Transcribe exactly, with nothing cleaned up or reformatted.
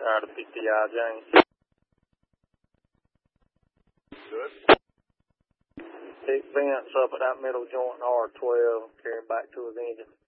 out of fifty I, James. Good. Thick vents up at that middle joint in R twelve, carrying back to his engine.